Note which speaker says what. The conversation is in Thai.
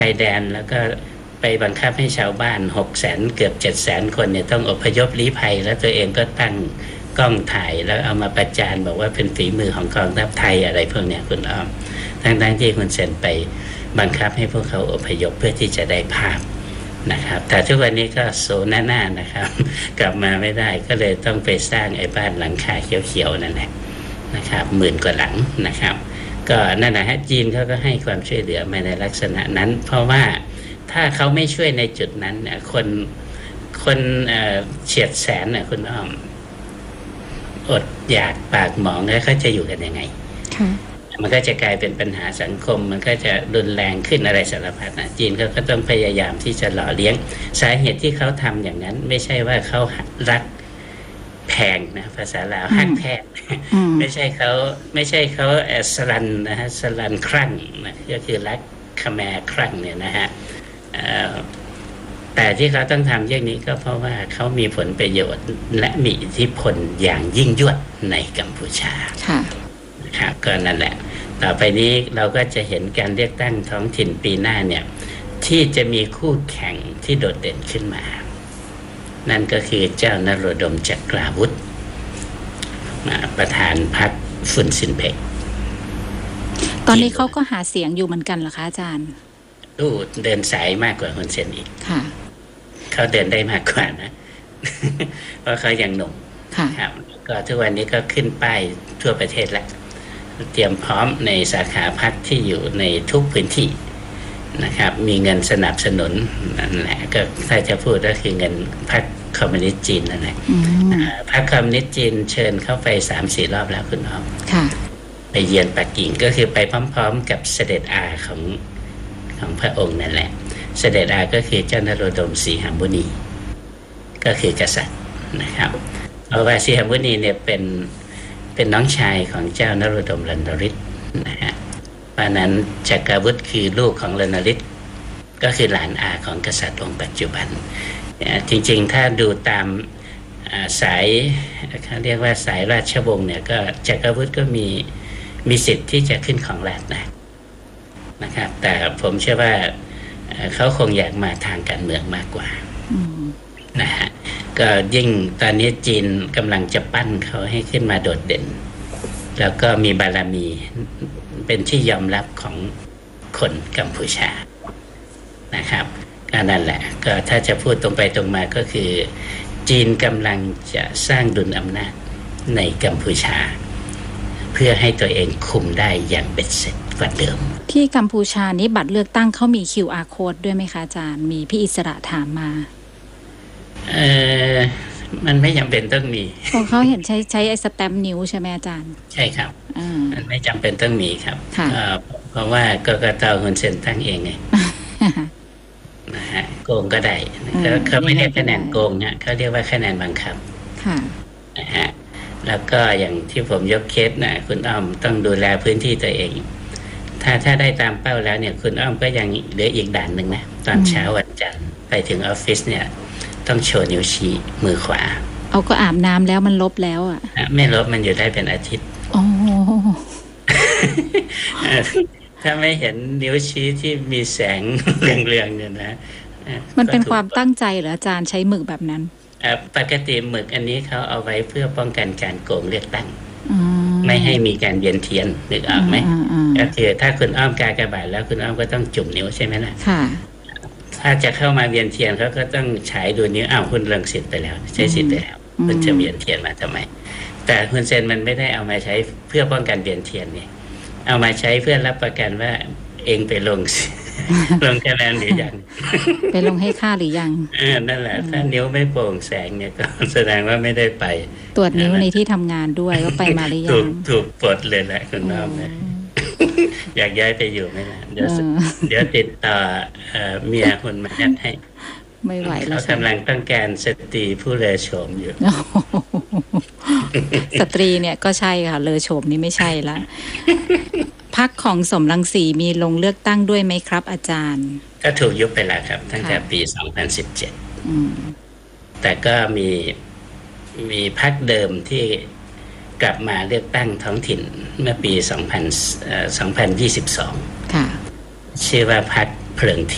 Speaker 1: ชายแดนแล้วก็ไปบังคับให้ชาวบ้าน600,000เกือบ700,000คนเนี่ยต้องอพยพลี้ภัยแล้วตัวเองก็ตั้งกล้องถ่ายแล้วเอามาประจานบอกว่าเป็นฝีมือของกองทัพไทยอะไรพวกเนี้ยคุณอ้อมทั้งที่คุณเซนไปบังคับให้พวกเขาอพยพเพื่อที่จะได้ภาพนะครับแต่ทุกวันนี้ก็โซหน้านะครับกลับมาไม่ได้ก็เลยต้องไปสร้างไอ้บ้านหลังคาเขียวๆนั่นแหละนะครับ10,000 กว่าหลังนะครับก็นั่นแหละฮะจีนเขาก็ให้ความช่วยเหลือมาในลักษณะนั้นเพราะว่าถ้าเขาไม่ช่วยในจุดนั้นเนี่ยคนเฉียดแสนน่ะคุณอ้อมอดอยากปากหมองแล้วเขาจะอยู่กันยังไงมันก็จะกลายเป็นปัญหาสังคมมันก็จะรุนแรงขึ้นอะไรสารพัดนะจีนเขาก็ต้องพยายามที่จะหล่อเลี้ยงสาเหตุที่เขาทำอย่างนั้นไม่ใช่ว่าเขารักแพงนะภาษาลาวฮักแพงไม่ใช่เขาสลันนะฮะสลันครั่งนะก็คือรักขแมครั่งเนี่ยนะฮะแต่ที่เขาต้องทำอย่างนี้ก็เพราะว่าเขามีผลประโยชน์และมีอิทธิพลอย่างยิ่งยวดในกัมพูชาครับก็นั่นแหละต่อไปนี้เราก็จะเห็นการเลือกตั้งท้องถิ่นปีหน้าเนี่ยที่จะมีคู่แข่งที่โดดเด่นขึ้นมานั่นก็คือเจ้านโรดมจักราวุธประธานพรรคฟุนซินเพก
Speaker 2: ตอนนี้เขาก็หาเสียงอยู่เหมือนกันเหรอคะอาจารย์
Speaker 1: เดินสายมากกว่าคนเซนอีก
Speaker 2: ค่ะ
Speaker 1: เขาเดินได้มากกว่านะเพราะเขายังหนุ่มครับก็ทุกวันนี้ก็ขึ้นป้ายทั่วประเทศแล้วเตรียมพร้อมในสาขาพรรคที่อยู่ในทุกพื้นที่นะครับมีเงินสนับสนุนนั่นแหละก็ถ้าจะพูดก็คือเงินพรรคคอมมิวนิสต์จีนนั่นแหละพรรคคอมมิวนิสต์จีนเชิญเข้าไป 3-4 รอบแล้วคุณอ้อมไปเยือนปักกิ่งก็คือไปพร้อมๆกับเสด็จอาของพระองค์นั่นแหละเสด็จอาก็คือเจ้านโรดมสีหมุนีก็คือกษัตริย์นะครับเพราะว่าสีหมุนีเนี่ยเป็นน้องชายของเจ้านโรดมรันดริศนะฮะเพราะนั้นจักรวุฒิคือลูกของรันดริศก็คือหลานอาของกษัตริย์องค์ปัจจุบันจริงๆถ้าดูตามสายเขาเรียกว่าสายราชวงศ์เนี่ยก็จักรวุฒิก็มีสิทธิ์ที่จะขึ้นของราชย์นะครับแต่ผมเชื่อว่าเขาคงอยากมาทางการเมืองมากกว่านะฮะก็ยิ่งตอนนี้จีนกำลังจะปั้นเขาให้ขึ้นมาโดดเด่นแล้วก็มีบารมีเป็นที่ยอมรับของคนกัมพูชานะครับก็นั่นแหละก็ถ้าจะพูดตรงไปตรงมาก็คือจีนกำลังจะสร้างดุลอำนาจในกัมพูชาเพื่อให้ตัวเองคุมได้อย่างเบ็ดเสร็จกว่าเดิม
Speaker 2: ที่กัมพูชานี้บัตรเลือกตั้งเขามี QR code ด้วยไหมคะอาจารย์มีพี่อิสระถามมา
Speaker 1: มันไม่จำเป็นต้องมี
Speaker 2: ของเขาเห็นใช้ไอ้สแตมป์นิ้วใช่ไหมอาจารย์
Speaker 1: ใช่ครับมันไม่จำเป็นต้องมีครับเพราะว่ากกต.คนเซ็นตั้งเองไงนะฮะโกงก็ได้เขาไม่เรียกคะแนนโกงเนี่ยเขาเรียกว่าคะแนนบังคับนะฮะแล้วก็อย่างที่ผมยกเคสนะคุณอ้อมต้องดูแลพื้นที่ตัวเองถ้าได้ตามเป้าแล้วเนี่ยคุณอ้อมก็ยังเหลืออีกด่านหนึ่งนะตอนเช้าวันจันทร์ไปถึงออฟฟิศเนี่ยต้องโชว์นิ้วชี้มือขวา
Speaker 2: เอาก็อาบน้ำแล้วมันลบแล้วอ่ะ
Speaker 1: ไม่ลบมันอยู่ได้เป็นอาทิตย์ถ้าไม่เห็นนิ้วชี้ที่มีแสงเรืองๆเนี่ยนะ
Speaker 2: มันเป็นความตั้งใจเหรออาจารย์ใช้หมึกแบบนั้น
Speaker 1: ปกติหมึกอันนี้เขาเอาไว้เพื่อป้องกันการโกงเลือกตั้งไม่ให้มีการเวียนเทียนนึกออกไหมก็คือถ้าคุณอ้อมกากบาทแล้วคุณอ้อมก็ต้องจุ่มนิ้วใช่ไหมล่ะถ้าจะเข้ามาเวียนเทียนเขาก็ต้องฉายดูนิ้วคุณเลิกสิทธิ์ไปแล้วใช้สิทธิ์ไปแล้วคุณจะเวียนเทียนมาทำไมแต่คุณเซนมันไม่ได้เอามาใช้เพื่อป้องกันเวียนเทียนนี่เอามาใช้เพื่อรับประกันว่าเองไปลงคะแนนหรือยัง
Speaker 2: ไปลงให้ค่าหรือยัง
Speaker 1: นั่นแหละถ้านิ้วไม่โปร่งแสงเนี่ยก็แสดงว่าไม่ได้ไป
Speaker 2: ตรวจนิ้วในที่ทำงานด้วยว่าไปมาหรือยัง
Speaker 1: ถูกปลดเลยแหละคุณน้องนะอยากย้ายไปอยู่ไหมล่ะเดี๋ยวติดต่อเมียคนมาจัดให้
Speaker 2: ไม่ไหวแล้ว
Speaker 1: เขากำลังต้องการสตรีผู้เลอโฉมอยู่
Speaker 2: สตรีเนี่ยก็ใช่ค่ะเลอโฉมนี่ไม่ใช่ละพรรคของสมรังสีมีลงเลือกตั้งด้วยไหมครับอาจารย์
Speaker 1: ก็ถูกยุบไปแล้วครับตั้งแต่ปี2017แต่ก็มีพรรคเดิมที่กลับมาเลือกตั้งท้องถิ่นเมื่อปี2022ชื่อว่าพรรคเพลิง